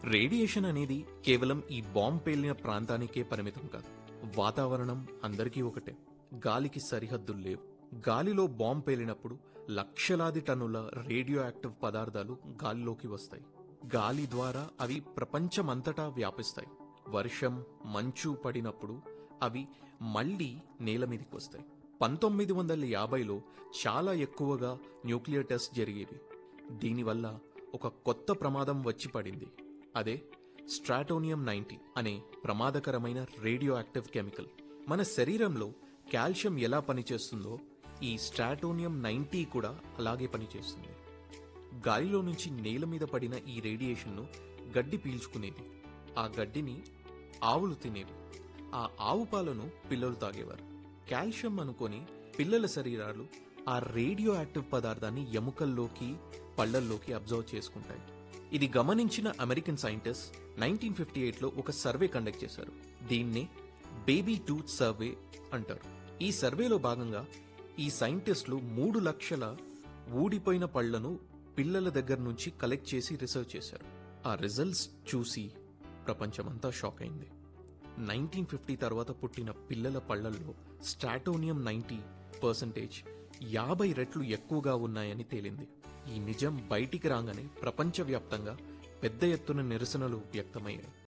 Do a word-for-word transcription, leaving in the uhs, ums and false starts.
Radiation అనేది కేవలం ఈ బాంబ్ పేలిన ప్రాంతానికే పరిమితం కాదు. వాతావరణం అందరికీ ఒకటే. గాలికి సరిహద్దులు లేవు. గాలిలో బాంబ్ పేలినప్పుడు లక్షలాది టన్నుల రేడియో యాక్టివ్ పదార్థాలు గాలిలోకి వస్తాయి. గాలి ద్వారా అవి ప్రపంచమంతటా వ్యాపిస్తాయి. వర్షం, మంచు పడినప్పుడు అవి మళ్లీ నేల మీదకి వస్తాయి. పంతొమ్మిది వందల యాభైలో చాలా ఎక్కువగా న్యూక్లియర్ టెస్ట్ జరిగేవి. దీనివల్ల ఒక కొత్త ప్రమాదం వచ్చి పడింది. అదే స్ట్రాటోనియం నైంటీ అనే ప్రమాదకరమైన రేడియో యాక్టివ్ కెమికల్. మన శరీరంలో కాల్షియం ఎలా పనిచేస్తుందో ఈ స్ట్రాటోనియం నైంటీ కూడా అలాగే పనిచేస్తుంది. గాలిలో నుంచి నేల మీద పడిన ఈ రేడియేషన్ను గడ్డి పీల్చుకునేది. ఆ గడ్డిని ఆవులు తినేవి. ఆ ఆవు పాలను పిల్లలు తాగేవారు. కాల్షియం అనుకొని పిల్లల శరీరాలు ఆ రేడియో యాక్టివ్ పదార్థాన్ని ఎముకల్లోకి, పళ్లల్లోకి అబ్జర్వ్ చేసుకుంటాయి. ఇది గమనించిన అమెరికన్ సైంటిస్ట్ నైన్టీన్ ఫిఫ్టీ ఎయిట్లో ఒక సర్వే కండక్ట్ చేశారు. దీన్నే బేబీ టూత్ సర్వే అంటారు. ఈ సర్వేలో భాగంగా ఈ సైంటిస్టులు మూడు లక్షల ఊడిపోయిన పళ్లను పిల్లల దగ్గర నుంచి కలెక్ట్ చేసి రీసెర్చ్ చేశారు. ఆ రిజల్ట్స్ చూసి ప్రపంచమంతా షాక్ అయింది. నైన్టీన్ ఫిఫ్టీ తర్వాత పుట్టిన పిల్లల పళ్లల్లో స్ట్రాటోనియం నైంటీ పర్సెంటేజ్ యాభై రెట్లు ఎక్కువగా ఉన్నాయని తేలింది. ఈ నిజం బయటికి రాగానే ప్రపంచవ్యాప్తంగా పెద్ద ఎత్తున నిరసనలు వ్యక్తమయ్యాయి.